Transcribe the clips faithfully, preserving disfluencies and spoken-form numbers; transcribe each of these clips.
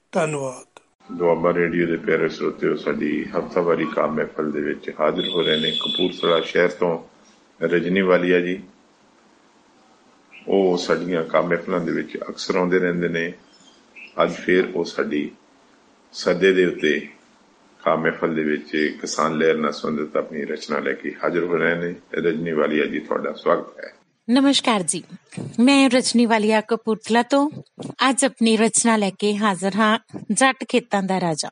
ਧੰਨਵਾਦ। ਦੁਆਬਾ ਰੇਡੀਓ ਦੇ ਪਿਆਰੇ ਸਰੋਤਿਓ, ਸਾਡੀ ਹਫ਼ਤਾਵਾਰੀ ਕਾਮ ਮਹਿਫਲ ਦੇ ਵਿੱਚ ਹਾਜ਼ਰ ਹੋ ਰਹੇ ਨੇ ਕਪੂਰਥਲਾ ਸ਼ਹਿਰ ਤੋਂ ਰਜਨੀ ਵਾਲੀਆ ਜੀ। ਉਹ ਸਾਡੀਆਂ ਕਾਮ ਮਹਿਫਲਾਂ ਦੇ ਵਿੱਚ ਅਕਸਰ ਆਉਂਦੇ ਰਹਿੰਦੇ ਨੇ। ਅੱਜ ਫਿਰ ਉਹ ਸਾਡੀ ਸੱਦੇ ਦੇ ਉੱਤੇ ਕਾਮ ਮਹਿਫਲ ਦੇ ਵਿੱਚ ਕਿਸਾਨ ਲਹਿਰ ਨਾਲ ਸੰਬੰਧਿਤ ਆਪਣੀ ਰਚਨਾ ਲੈ ਕੇ ਹਾਜ਼ਰ ਹੋ ਰਹੇ ਨੇ। ਰਜਨੀ ਵਾਲੀਆ ਜੀ, ਤੁਹਾਡਾ ਸਵਾਗਤ ਹੈ। ਨਮਸਕਾਰ ਜੀ, ਮੈਂ ਰਜਨੀ ਵਾਲੀਆ ਕਪੂਰਥਲਾ ਤੋਂ ਅੱਜ ਆਪਣੀ ਰਚਨਾ ਲੈ ਕੇ ਹਾਜ਼ਰ ਹਾਂ। ਜੱਟ ਖੇਤਾਂ ਦਾ ਰਾਜਾ।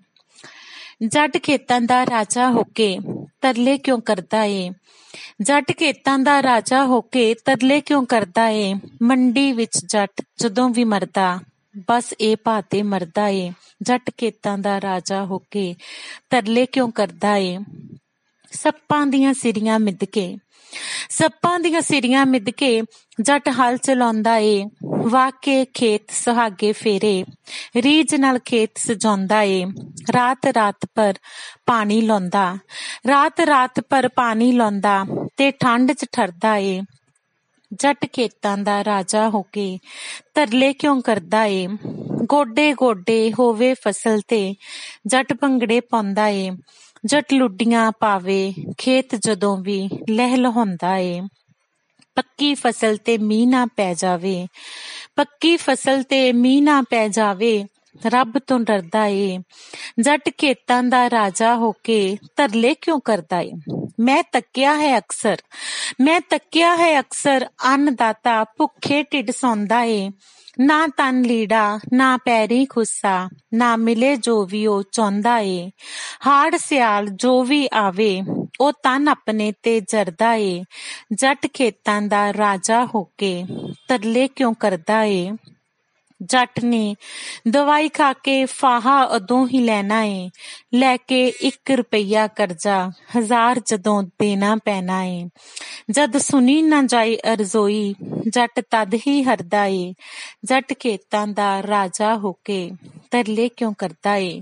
ਜੱਟ ਖੇਤਾਂ ਦਾ ਰਾਜਾ ਹੋ ਕੇ ਤਰਲੇ ਕਿਉਂ ਕਰਦਾ ਏ, ਜੱਟ ਖੇਤਾਂ ਦਾ ਰਾਜਾ ਹੋ ਕੇ ਤਰਲੇ ਕਿਉਂ ਕਰਦਾ ਏ, ਮੰਡੀ ਵਿੱਚ ਜੱਟ ਜਦੋਂ ਵੀ ਮਰਦਾ ਬਸ ਇਹ ਭਾਅ ਤੇ ਮਰਦਾ ਏ, ਜੱਟ ਖੇਤਾਂ ਦਾ ਰਾਜਾ ਹੋ ਕੇ ਤਰਲੇ ਕਿਉਂ ਕਰਦਾ ਏ। ਸੱਪਾਂ ਦੀਆਂ ਸਿਰੀਆਂ ਮਿੱਧ ਕੇ ਸੱਪਾਂ ਦੀਆਂ ਸਿਰੀਆਂ ਮਿੱਧ ਕੇ ਜੱਟ ਹਲ ਚਲਾਉਂਦਾ ਏ, ਵਾਹ ਕੇ ਖੇਤ ਸੁਹਾਗੇ ਫੇਰੇ ਰੀਝ ਨਾਲ ਖੇਤ ਸਜਾਉਂਦਾ ਏ, ਰਾਤ ਰਾਤ ਪਰ ਪਾਣੀ ਲਾਉਂਦਾ ਰਾਤ ਰਾਤ ਪਰ ਪਾਣੀ ਲਾਉਂਦਾ ਤੇ ਠੰਡ ਚ ਠਰਦਾ ਏ, ਜੱਟ ਖੇਤਾਂ ਦਾ ਰਾਜਾ ਹੋ ਕੇ ਤਰਲੇ ਕਿਉਂ ਕਰਦਾ ਏ। ਗੋਡੇ ਗੋਡੇ ਹੋਵੇ ਫਸਲ ਤੇ ਜੱਟ ਭੰਗੜੇ ਪਾਉਂਦਾ ਏ, ਜੱਟ ਲੁੱਡੀਆਂ ਪਾਵੇ ਖੇਤ ਜਦੋਂ ਵੀ ਲਹਿ ਲਹਾਉਂਦਾ ਏ, ਪੱਕੀ ਫਸਲ ਤੇ ਮੀਂਹ ਨਾ ਪੈ ਜਾਵੇ ਪੱਕੀ ਫਸਲ ਤੇ ਮੀਂਹ ਨਾ ਪੈ ਜਾਵੇ ਰੱਬ ਤੋਂ ਡਰਦਾ ਏ, ਜੱਟ ਖੇਤਾਂ ਦਾ ਰਾਜਾ ਹੋ ਕੇ ਤਰਲੇ ਕਿਉਂ ਕਰਦਾ ਏ। ਮੈਂ ਤੱਕਿਆ ਹੈ ਅਕਸਰ ਮੈਂ ਤੱਕਿਆ ਹੈ ਅਕਸਰ ਅੰਨਦਾਤਾ ਭੁੱਖੇ ਢਿੱਡ ਸੌਂਦਾ ਏ, ਨਾ ਤਨ ਲੀੜਾ ਨਾ ਪੈਰੀ ਖੁੱਸਾ ਨਾ ਮਿਲੇ ਜੋ ਵੀ ਉਹ ਚਾਹੁੰਦਾ ਏ, ਹਾੜ ਸਿਆਲ ਜੋ ਵੀ ਆਵੇ ਉਹ ਤਨ ਆਪਣੇ ਤੇ ਜਰਦਾ ਏ, ਜੱਟ ਖੇਤਾਂ ਦਾ ਰਾਜਾ ਹੋ ਕੇ ਤਰਲੇ ਕਿਉਂ ਕਰਦਾ ਏ। ਜੱਟ ਨੇ ਦਵਾਈ ਖਾ ਕੇ ਫਾਹਾ ਉਦੋਂ ਹੀ ਲੈਣਾ ਏ, ਲੈ ਕੇ ਇੱਕ ਰੁਪਈਆ ਕਰਜ਼ਾ ਹਜ਼ਾਰ ਜਦੋਂ ਦੇਣਾ ਪੈਣਾ ਏ, ਜਦ ਸੁਣੀ ਨਾ ਜਾਏ ਅਰਜ਼ੋਈ ਜੱਟ ਤਦ ਹੀ ਹਰਦਾ ਏ, ਜੱਟ ਖੇਤਾਂ ਦਾ ਰਾਜਾ ਹੋ ਕੇ ਤਰਲੇ ਕਿਉਂ ਕਰਦਾ ਏ।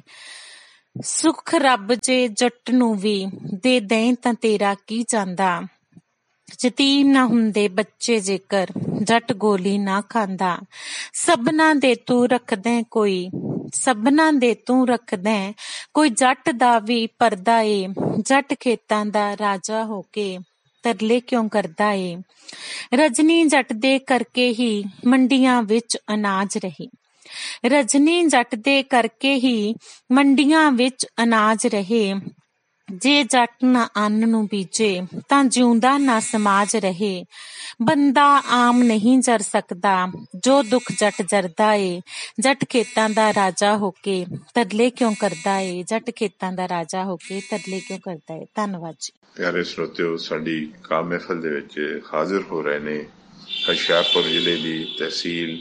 ਸੁੱਖ ਰੱਬ ਜੇ ਜੱਟ ਨੂੰ ਵੀ ਦੇ ਦੇਂ ਤਾਂ ਤੇਰਾ ਕੀ ਜਾਂਦਾ, ਯਤੀਮ ਨਾ ਹੁੰਦੇ ਬੱਚੇ ਜੇਕਰ ਜੱਟ ਗੋਲੀ ਨਾ ਖਾਂਦਾ, ਸਭਨਾਂ ਦੇ ਤੂੰ ਰੱਖਦੈਂ ਕੋਈ ਸਭਨਾਂ ਦੇ ਤੂੰ ਰੱਖਦੈਂ ਕੋਈ ਜੱਟ ਦਾ ਵੀ ਪਰਦਾ ਏ, ਜੱਟ ਖੇਤਾਂ ਦਾ ਰਾਜਾ ਹੋ ਕੇ ਤਰਲੇ ਕਿਉਂ ਕਰਦਾ ਏ। ਰਜਨੀ ਜੱਟ ਦੇ ਕਰਕੇ ਹੀ ਮੰਡੀਆਂ ਵਿੱਚ ਅਨਾਜ ਰਹੀ ਰਜਨੀ ਜੱਟ ਦੇ ਕਰਕੇ ਹੀ ਮੰਡੀਆਂ ਵਿੱਚ ਅਨਾਜ ਰਹੇ, ਜੇ ਜੱਟ ਨਾ ਅੰਨ ਨੂੰ ਬੀਜੇ ਤਾਂ ਜਿਉਂਦਾ ਨਾ ਸਮਾਜ ਰਹੇ, ਬੰਦਾ ਆਮ ਨਹੀਂ ਜਰ ਸਕਦਾ ਜੋ ਦੁੱਖ ਜੱਟ ਜਰਦਾ ਏ, ਜੱਟ ਖੇਤਾਂ ਦਾ ਰਾਜਾ ਹੋ ਕੇ ਤਰਲੇ ਕਿਉਂ ਕਰਦਾ ਏ, ਜੱਟ ਖੇਤਾਂ ਦਾ ਰਾਜਾ ਹੋ ਕੇ ਤਰਲੇ ਕਿਉਂ ਕਰਦਾ ਏ। ਧੰਨਵਾਦ ਜੀ। ਪਿਆਰੇ ਸਰੋਤਿਓ, ਸਾਡੀ ਕਾਮ ਮਹਿਫਲ ਦੇ ਵਿੱਚ ਹਾਜ਼ਰ ਹੋ ਰਹੇ ਨੇ ਹੁਸ਼ਿਆਰਪੁਰ ਜ਼ਿਲ੍ਹੇ ਦੀ ਤਹਿਸੀਲ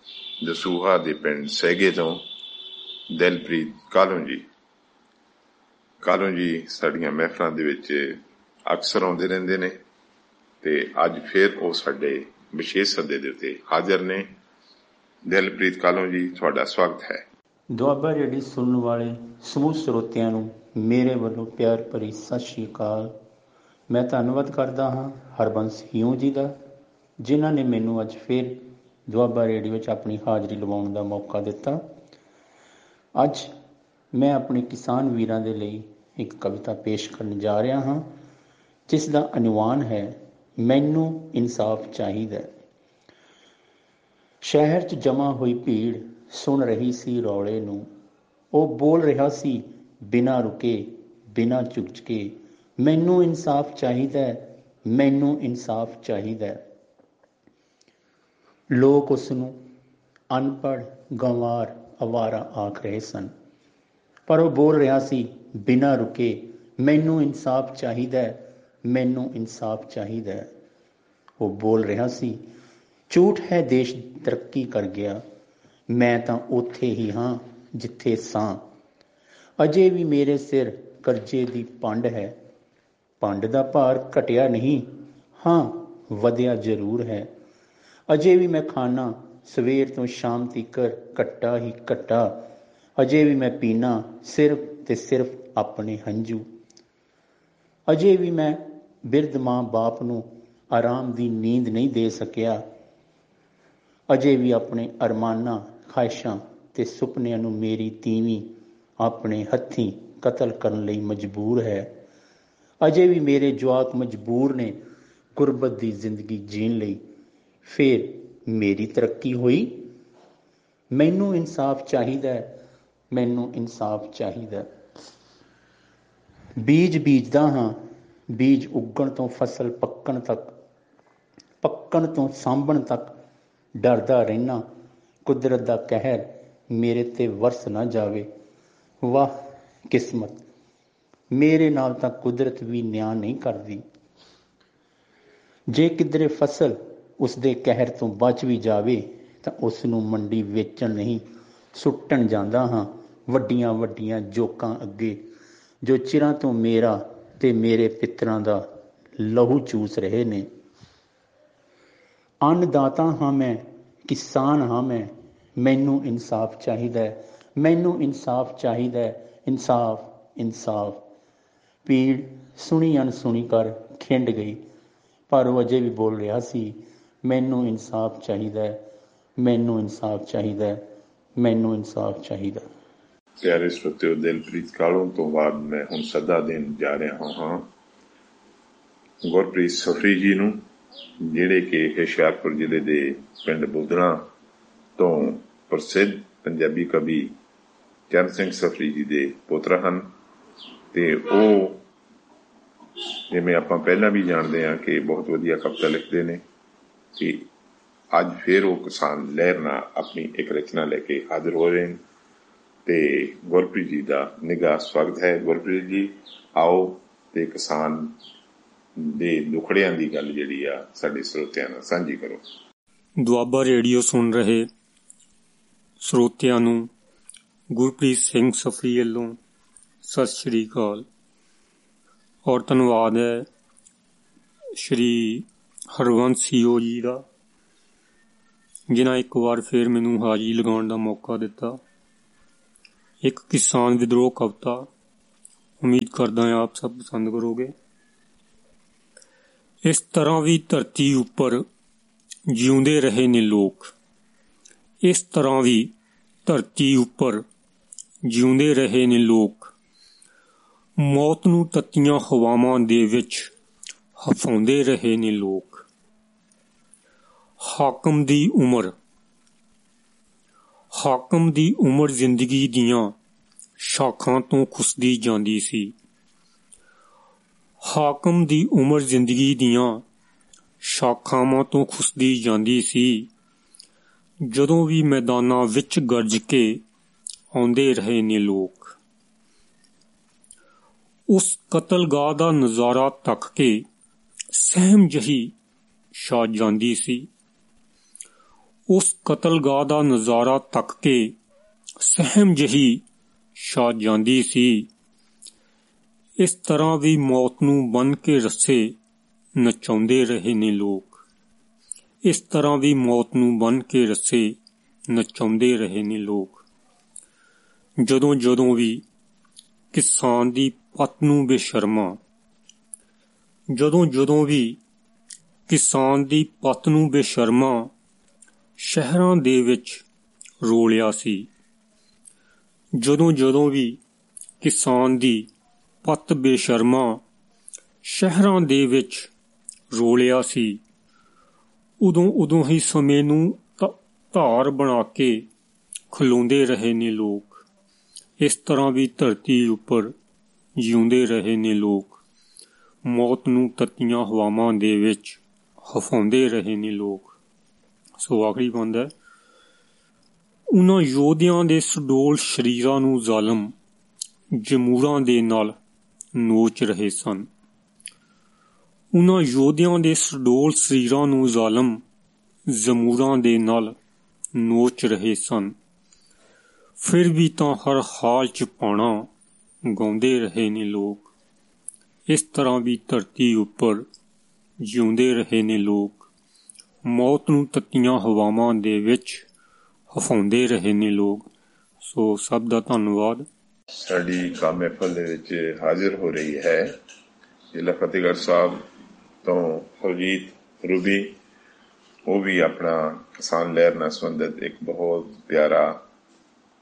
ਦਸੂਹਾ ਦੇ ਪਿੰਡ ਸੈਗੇ ਤੋਂ ਦਿਲਪ੍ਰੀਤ ਕਾਲੋਂ ਜੀ। ਕਾਲੋਂ ਜੀ ਸਾਡੀਆਂ ਮਹਿਫਲਾਂ ਦੇ ਵਿੱਚ ਅਕਸਰ ਆਉਂਦੇ ਰਹਿੰਦੇ ਨੇ ਤੇ ਅੱਜ ਫਿਰ ਉਹ ਸਾਡੇ ਵਿਸ਼ੇਸ਼ ਸੱਦੇ ਦੇ ਉੱਤੇ ਹਾਜ਼ਰ ਨੇ। ਦਿਲਪ੍ਰੀਤ ਕਾਲੋਂ ਜੀ, ਤੁਹਾਡਾ ਸਵਾਗਤ ਹੈ। ਦੁਆਬਾ ਰੇਡੀਓ ਸੁਣਨ ਵਾਲੇ ਸਮੂਹ ਸਰੋਤਿਆਂ ਨੂੰ ਮੇਰੇ ਵੱਲੋਂ ਪਿਆਰ ਭਰੀ ਸਤਿ ਸ਼੍ਰੀ ਅਕਾਲ। ਮੈਂ ਧੰਨਵਾਦ ਕਰਦਾ ਹਾਂ ਹਰਬੰਸ ਹਿਊ ਜੀ ਦਾ, ਜਿਨ੍ਹਾਂ ਨੇ ਮੈਨੂੰ ਅੱਜ ਫਿਰ ਦੁਆਬਾ ਰੇਡੀਓ ਵਿੱਚ ਆਪਣੀ ਹਾਜ਼ਰੀ ਲਵਾਉਣ ਦਾ ਮੌਕਾ ਦਿੱਤਾ। ਅੱਜ ਮੈਂ ਆਪਣੇ ਕਿਸਾਨ ਵੀਰਾਂ ਦੇ ਲਈ ਇੱਕ ਕਵਿਤਾ ਪੇਸ਼ ਕਰਨ ਜਾ ਰਿਹਾ ਹਾਂ, ਜਿਸ ਦਾ ਅਨੁਵਾਨ ਹੈ ਮੈਨੂੰ ਇਨਸਾਫ ਚਾਹੀਦਾ। ਸ਼ਹਿਰ 'ਚ ਜਮ੍ਹਾਂ ਹੋਈ ਭੀੜ ਸੁਣ ਰਹੀ ਸੀ ਰੌਲੇ ਨੂੰ, ਉਹ ਬੋਲ ਰਿਹਾ ਸੀ ਬਿਨਾਂ ਰੁਕੇ ਬਿਨਾਂ ਝੁਕਝਕੇ, ਮੈਨੂੰ ਇਨਸਾਫ ਚਾਹੀਦਾ ਮੈਨੂੰ ਇਨਸਾਫ ਚਾਹੀਦਾ। ਲੋਕ ਉਸ ਨੂੰ ਅਨਪੜ੍ਹ ਗੰਵਾਰ ਅਵਾਰਾ ਆਖ ਰਹੇ ਸਨ, ਪਰ ਉਹ ਬੋਲ ਰਿਹਾ ਸੀ ਬਿਨਾਂ ਰੁਕੇ ਮੈਨੂੰ ਇਨਸਾਫ ਚਾਹੀਦਾ ਮੈਨੂੰ ਇਨਸਾਫ ਚਾਹੀਦਾ। ਉਹ ਬੋਲ ਰਿਹਾ ਸੀ ਝੂਠ ਹੈ ਦੇਸ਼ ਤਰੱਕੀ ਕਰ ਗਿਆ, ਮੈਂ ਤਾਂ ਉੱਥੇ ਹੀ ਹਾਂ ਜਿੱਥੇ ਸਾਂ, ਅਜੇ ਵੀ ਮੇਰੇ ਸਿਰ ਕਰਜ਼ੇ ਦੀ ਪੰਡ ਹੈ, ਪੰਡ ਦਾ ਭਾਰ ਘਟਿਆ ਨਹੀਂ ਹਾਂ ਵਧਿਆ ਜ਼ਰੂਰ ਹੈ, ਅਜੇ ਵੀ ਮੈਂ ਖਾਨਾ ਸਵੇਰ ਤੋਂ ਸ਼ਾਮ ਤੀਕਰ ਘੱਟਾ ਹੀ ਘੱਟਾ, ਅਜੇ ਵੀ ਮੈਂ ਪੀਣਾ ਸਿਰਫ ਤੇ ਸਿਰਫ ਆਪਣੇ ਹੰਝੂ, ਅਜੇ ਵੀ ਮੈਂ ਬਿਰਧ ਮਾਂ ਬਾਪ ਨੂੰ ਆਰਾਮ ਦੀ ਨੀਂਦ ਨਹੀਂ ਦੇ ਸਕਿਆ, ਅਜੇ ਵੀ ਆਪਣੇ ਅਰਮਾਨਾਂ ਖਾਹਿਸ਼ਾਂ ਤੇ ਸੁਪਨਿਆਂ ਨੂੰ ਮੇਰੀ ਤੀਵੀਂ ਆਪਣੇ ਹੱਥੀਂ ਕਤਲ ਕਰਨ ਲਈ ਮਜਬੂਰ ਹੈ। ਅਜੇ ਵੀ ਮੇਰੇ ਜਵਾਕ ਮਜਬੂਰ ਨੇ ਗੁਰਬਤ ਦੀ ਜ਼ਿੰਦਗੀ ਜੀਣ ਲਈ। ਫਿਰ ਮੇਰੀ ਤਰੱਕੀ ਹੋਈ? ਮੈਨੂੰ ਇਨਸਾਫ ਚਾਹੀਦਾ ਹੈ, ਮੈਨੂੰ ਇਨਸਾਫ ਚਾਹੀਦਾ। ਬੀਜ ਬੀਜਦਾ ਹਾਂ, ਬੀਜ ਉੱਗਣ ਤੋਂ ਫਸਲ ਪੱਕਣ ਤੱਕ, ਪੱਕਣ ਤੋਂ ਸਾਂਭਣ ਤੱਕ ਡਰਦਾ ਰਹਿਣਾ ਕੁਦਰਤ ਦਾ ਕਹਿਰ ਮੇਰੇ ਤੇ ਵਰਸ ਨਾ ਜਾਵੇ। ਵਾਹ ਕਿਸਮਤ, ਮੇਰੇ ਨਾਲ ਤਾਂ ਕੁਦਰਤ ਵੀ ਨਿਆਂ ਨਹੀਂ ਕਰਦੀ। ਜੇ ਕਿਧਰੇ ਫਸਲ ਉਸਦੇ ਕਹਿਰ ਤੋਂ ਬਚ ਵੀ ਜਾਵੇ ਤਾਂ ਉਸ ਨੂੰ ਮੰਡੀ ਵੇਚਣ ਨਹੀਂ ਸੁੱਟਣ ਜਾਂਦਾ ਹਾਂ ਵੱਡੀਆਂ ਵੱਡੀਆਂ ਜੋਕਾਂ ਅੱਗੇ, ਜੋ ਚਿਰਾਂ ਤੋਂ ਮੇਰਾ ਤੇ ਮੇਰੇ ਪਿੱਤਰਾਂ ਦਾ ਲਹੂ ਚੂਸ ਰਹੇ ਨੇ। ਅੰਨਦਾਤਾ ਹਾਂ ਮੈਂ, ਕਿਸਾਨ ਹਾਂ ਮੈਂ, ਮੈਨੂੰ ਇਨਸਾਫ ਚਾਹੀਦਾ ਹੈ, ਮੈਨੂੰ ਇਨਸਾਫ ਚਾਹੀਦਾ ਹੈ। ਇਨਸਾਫ ਇਨਸਾਫ। ਪੀੜ ਸੁਣੀ ਅਣਸੁਣੀ ਕਰ ਖਿੰਡ ਗਈ, ਪਰ ਉਹ ਅਜੇ ਵੀ ਬੋਲ ਰਿਹਾ ਸੀ, ਮੈਨੂੰ ਇਨਸਾਫ ਚਾਹੀਦਾ ਹੈ, ਮੈਨੂੰ ਇਨਸਾਫ ਚਾਹੀਦਾ ਹੈ, ਮੈਨੂੰ ਇਨਸਾਫ ਚਾਹੀਦਾ। ਪਿਆਰੇ ਸਰੋਤਿਓ, ਦਿਲਪ੍ਰੀਤ ਕਾਲੋਂ ਤੋਂ ਬਾਅਦ ਮੈਂ ਹੁਣ ਸੱਦਾ ਦੇਣ ਜਾ ਰਿਹਾ ਹਾਂ ਗੁਰਪ੍ਰੀਤ ਸਫਰੀ ਜੀ ਨੂੰ, ਜਿਹੜੇ ਕਿ ਹੁਸ਼ਿਆਰਪੁਰ ਜ਼ਿਲ੍ਹੇ ਦੇ ਪਿੰਡ ਬੁੱਧਣਾ ਤੋਂ ਪ੍ਰਸਿੱਧ ਪੰਜਾਬੀ ਕਵੀ ਚਰਨ ਸਿੰਘ ਸਫਰੀ ਜੀ ਦੇ ਪੁੱਤਰ ਹਨ। ਤੇ ਉਹ, ਜਿਵੇਂ ਆਪਾਂ ਪਹਿਲਾਂ ਵੀ ਜਾਣਦੇ ਹਾਂ, ਕਿ ਬਹੁਤ ਵਧੀਆ ਕਵਿਤਾ ਲਿਖਦੇ ਨੇ। ਤੇ ਅੱਜ ਫਿਰ ਉਹ ਕਿਸਾਨ ਲਹਿਰ ਨਾਲ ਆਪਣੀ ਇੱਕ ਰਚਨਾ ਲੈ ਕੇ ਹਾਜ਼ਰ ਹੋ ਰਹੇ ਨੇ ਤੇ ਗੁਰਪ੍ਰੀਤ ਜੀ ਦਾ ਨਿੱਘਾ ਸਵਾਗਤ ਹੈ। ਗੁਰਪ੍ਰੀਤ ਜੀ ਆਓ ਤੇ ਕਿਸਾਨ ਦੇ ਦੁਖੜਿਆਂ ਦੀ ਗੱਲ ਜਿਹੜੀ ਆ ਸਾਡੇ ਸਰੋਤਿਆਂ ਨਾਲ ਸਾਂਝੀ ਕਰੋ। ਦੁਆਬਾ ਰੇਡੀਓ ਸੁਣ ਰਹੇ ਸਰੋਤਿਆਂ ਨੂੰ ਗੁਰਪ੍ਰੀਤ ਸਿੰਘ ਸਫਰੀ ਵੱਲੋਂ ਸਤਿ ਸ਼੍ਰੀ ਅਕਾਲ ਔਰ ਧੰਨਵਾਦ ਹੈ ਸ਼੍ਰੀ ਹਰਵੰਸ ਸੀਓ ਜੀ ਦਾ, ਜਿਨ੍ਹਾਂ ਇੱਕ ਵਾਰ ਫਿਰ ਮੈਨੂੰ ਹਾਜ਼ਰੀ ਲਗਾਉਣ ਦਾ ਮੌਕਾ ਦਿੱਤਾ। ਇੱਕ ਕਿਸਾਨ ਵਿਦਰੋਹ ਕਵਿਤਾ, ਉਮੀਦ ਕਰਦਾ ਹਾਂ ਆਪ ਸਭ ਪਸੰਦ ਕਰੋਗੇ। ਇਸ ਤਰ੍ਹਾਂ ਵੀ ਧਰਤੀ ਉੱਪਰ ਜਿਉਂਦੇ ਰਹੇ ਨੇ ਲੋਕ, ਇਸ ਤਰ੍ਹਾਂ ਵੀ ਧਰਤੀ ਉੱਪਰ ਜਿਉਂਦੇ ਰਹੇ ਨੇ ਲੋਕ, ਮੌਤ ਨੂੰ ਤੱਤੀਆਂ ਹਵਾਵਾਂ ਦੇ ਵਿੱਚ ਹਫਾਉਂਦੇ ਰਹੇ ਨੇ ਲੋਕ। ਹਾਕਮ ਦੀ ਉਮਰ, ਹਾਕਮ ਦੀ ਉਮਰ ਜ਼ਿੰਦਗੀ ਦੀਆਂ ਸ਼ਾਖਾਂ ਤੋਂ ਖੁੱਸਦੀ ਜਾਂਦੀ ਸੀ। ਹਾਕਮ ਦੀ ਉਮਰ ਜ਼ਿੰਦਗੀ ਦੀਆਂ ਸ਼ਾਖਾਵਾਂ ਤੋਂ ਖੁੱਸਦੀ ਜਾਂਦੀ ਸੀ। ਜਦੋਂ ਵੀ ਮੈਦਾਨਾਂ ਵਿੱਚ ਗਰਜ ਕੇ ਆਉਂਦੇ ਰਹੇ ਨੇ ਲੋਕ। ਉਸ ਕਤਲਗਾਹ ਦਾ ਨਜ਼ਾਰਾ ਤੱਕ ਕੇ ਸਹਿਮ ਜਹੀ ਛਾ ਜਾਂਦੀ ਸੀ। ਉਸ ਕਤਲਗਾਹ ਦਾ ਨਜ਼ਾਰਾ ਤੱਕ ਕੇ ਸਹਿਮ ਜਹੀ ਛਾ ਜਾਂਦੀ ਸੀ। ਇਸ ਤਰ੍ਹਾਂ ਵੀ ਮੌਤ ਨੂੰ ਬੰਨ੍ਹ ਕੇ ਰੱਸੇ ਨਚਾਉਂਦੇ ਰਹੇ ਨੇ ਲੋਕ। ਇਸ ਤਰ੍ਹਾਂ ਵੀ ਮੌਤ ਨੂੰ ਬੰਨ੍ਹ ਕੇ ਰੱਸੇ ਨਚਾਉਂਦੇ ਰਹੇ ਨੇ ਲੋਕ। ਜਦੋਂ ਜਦੋਂ ਵੀ ਕਿਸਾਨ ਦੀ ਪੱਤ ਨੂੰ ਬੇਸ਼ਰਮਾ, ਜਦੋਂ ਜਦੋਂ ਵੀ ਕਿਸਾਨ ਦੀ ਪੱਤ ਨੂੰ ਬੇਸ਼ਰਮਾ ਸ਼ਹਿਰਾਂ ਦੇ ਵਿੱਚ ਰੋਲਿਆ ਸੀ। ਜਦੋਂ ਜਦੋਂ ਵੀ ਕਿਸਾਨ ਦੀ ਪੱਤ ਬੇਸ਼ਰਮਾ ਸ਼ਹਿਰਾਂ ਦੇ ਵਿੱਚ ਰੋਲਿਆ ਸੀ, ਉਦੋਂ ਉਦੋਂ ਹੀ ਸਮੇਂ ਨੂੰ ਧਾਰ ਬਣਾ ਕੇ ਖਲੋਂਦੇ ਰਹੇ ਨੇ ਲੋਕ। ਇਸ ਤਰ੍ਹਾਂ ਵੀ ਧਰਤੀ ਉੱਪਰ ਜਿਉਂਦੇ ਰਹੇ ਨੇ ਲੋਕ, ਮੌਤ ਨੂੰ ਤੱਤੀਆਂ ਹਵਾਵਾਂ ਦੇ ਵਿੱਚ ਹਫਾਉਂਦੇ ਰਹੇ ਨੇ ਲੋਕ। ਸੋ ਆਖਰੀ ਬੰਦ ਹੈ, ਉਹਨਾਂ ਯੋਧਿਆਂ ਦੇ ਸੁਡੋਲ ਸਰੀਰਾਂ ਨੂੰ ਜ਼ਾਲਮ ਜਮੂਰਾਂ ਦੇ ਨਾਲ ਨੋਚ ਰਹੇ ਸਨ। ਉਹਨਾਂ ਯੋਧਿਆਂ ਦੇ ਸੁਡੋਲ ਸਰੀਰਾਂ ਨੂੰ ਜ਼ਾਲਮ ਜ਼ਮੂਰਾਂ ਦੇ ਨਾਲ ਨੋਚ ਰਹੇ ਸਨ। ਫਿਰ ਵੀ ਤਾਂ ਹਰ ਹਾਲ 'ਚ ਪਾਣਾ ਗਾਉਂਦੇ ਰਹੇ ਨੇ ਲੋਕ। ਇਸ ਤਰ੍ਹਾਂ ਵੀ ਧਰਤੀ ਉੱਪਰ ਜਿਉਂਦੇ ਰਹੇ ਨੇ ਲੋਕ, ਮੌਤ ਨੂੰ ਤੱਤੀਆਂ ਹਵਾਵਾਂ ਦੇ ਵਿੱਚ ਹਫਾਉਂਦੇ ਰਹੇ ਨੇ ਲੋਕ। ਸੋ ਸਭ ਦਾ ਧੰਨਵਾਦ। ਸਾਡੀ ਕਾਮ ਮਹਿਫਲ ਦੇ ਵਿੱਚ ਹਾਜ਼ਰ ਹੋ ਰਹੀ ਹੈ ਜ਼ਿਲ੍ਹਾ ਫਤਿਹਗੜ੍ਹ ਸਾਹਿਬ ਤੋਂ ਹਰਜੀਤ ਰੂਬੀ। ਉਹ ਵੀ ਆਪਣਾ ਕਿਸਾਨ ਲਹਿਰ ਨਾਲ ਸੰਬੰਧਿਤ ਇੱਕ ਬਹੁਤ ਪਿਆਰਾ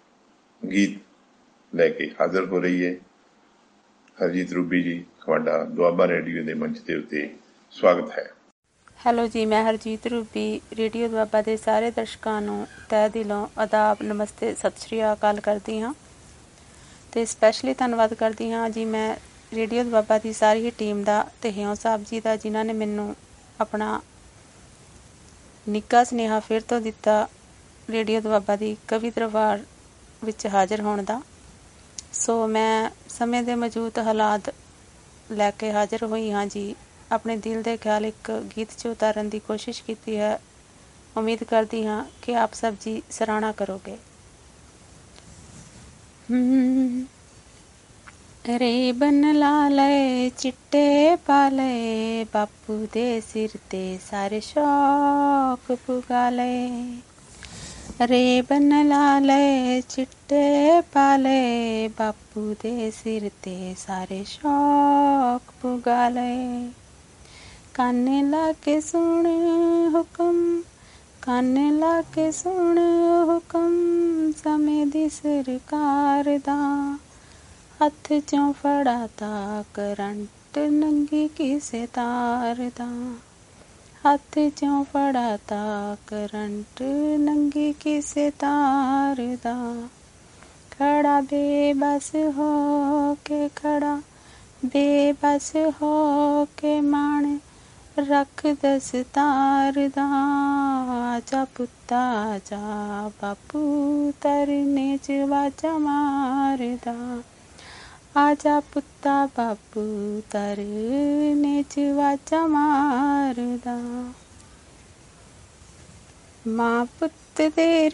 ਗੀਤ ਲੈ ਕੇ ਹਾਜ਼ਰ ਹੋ ਰਹੀ ਹੈ। ਹਰਜੀਤ ਰੂਬੀ ਜੀ, ਤੁਹਾਡਾ ਦੁਆਬਾ ਰੇਡੀਓ ਦੇ ਮੰਚ ਦੇ ਉੱਤੇ ਸਵਾਗਤ ਹੈ। ਹੈਲੋ ਜੀ, ਮੈਂ ਹਰਜੀਤ ਰੂਬੀ ਰੇਡੀਓ ਦੁਆਬਾ ਦੇ ਸਾਰੇ ਦਰਸ਼ਕਾਂ ਨੂੰ ਤਹਿ ਦਿਲੋਂ ਆਦਾਬ, ਨਮਸਤੇ, ਸਤਿ ਸ਼੍ਰੀ ਅਕਾਲ ਕਰਦੀ ਹਾਂ ਅਤੇ ਸਪੈਸ਼ਲੀ ਧੰਨਵਾਦ ਕਰਦੀ ਹਾਂ ਜੀ ਮੈਂ ਰੇਡੀਓ ਦੁਆਬਾ ਦੀ ਸਾਰੀ ਹੀ ਟੀਮ ਦਾ ਅਤੇ ਹਿਉਂ ਸਾਹਿਬ ਜੀ ਦਾ, ਜਿਨ੍ਹਾਂ ਨੇ ਮੈਨੂੰ ਆਪਣਾ ਨਿੱਘਾ ਸੁਨੇਹਾ ਫਿਰ ਤੋਂ ਦਿੱਤਾ ਰੇਡੀਓ ਦੁਆਬਾ ਦੀ ਕਵੀ ਦਰਬਾਰ ਵਿੱਚ ਹਾਜ਼ਰ ਹੋਣ ਦਾ। ਸੋ ਮੈਂ ਸਮੇਂ ਦੇ ਮੌਜੂਦ ਹਾਲਾਤ ਲੈ ਕੇ ਹਾਜ਼ਰ ਹੋਈ ਹਾਂ ਜੀ। ਆਪਣੇ ਦਿਲ ਦੇ ਖਿਆਲ ਇੱਕ ਗੀਤ 'ਚ ਉਤਾਰਨ ਦੀ ਕੋਸ਼ਿਸ਼ ਕੀਤੀ ਹੈ। ਉਮੀਦ ਕਰਦੀ ਹਾਂ ਕਿ ਆਪ ਸਭ ਜੀ ਸਰਾਹਨਾ ਕਰੋਗੇ। ਰੇ ਬਨ ਲਾ ਲਏ ਚਿੱਟੇ ਪਾ ਲਏ, ਬਾਪੂ ਦੇ ਸਿਰ ਤੇ ਸਾਰੇ ਸ਼ੌਕ ਪੁਗਾ ਲਏ। ਰੇ ਬਨ ਲਾ ਲਏ ਚਿੱਟੇ ਪਾ ਲਏ, ਬਾਪੂ ਦੇ ਸਿਰ ਤੇ ਸਾਰੇ ਸ਼ੌਕ ਪੁਗਾ ਲਏ। ਕੰਨ ਲਾ ਕੇ ਸੁਣ ਹੁਕਮ, ਕੰਨ ਲਾ ਕੇ ਸੁਣ ਹੁਕਮ, ਸਮੇਂ ਦੀ ਸਰਕਾਰ ਦਾ, ਹੱਥ 'ਚੋਂ ਫੜਾ ਤਾ ਕਰੰਟ ਨੰਗੀ ਕਿਸੇ ਤਾਰ ਦਾ, ਹੱਥ 'ਚੋਂ ਫੜਾ ਤਾ ਕਰੰਟ ਨੰਗੀ ਕਿਸੇ ਤਾਰ ਦਾ। ਖੜਾ ਬੇਬਸ ਹੋ ਕੇ, ਖੜਾ ਬੇਬਸ ਹੋ ਕੇ, ਮਾਣ ਰੱਖ ਦਸਤਾਰ ਦਾ। ਆਜਾ ਪੁੱਤਾ ਆਜਾ, ਬਾਪੂ ਤਰਨੇ 'ਚ ਵਾਜਾ ਮਾਰਦਾ, ਆਜਾ ਪੁੱਤਾ ਬਾਪੂ ਤਰਨੇ 'ਚ ਵਾਜਾ ਮਾਰਦਾ। ਮਾਂ ਪੁੱਤ ਦੇ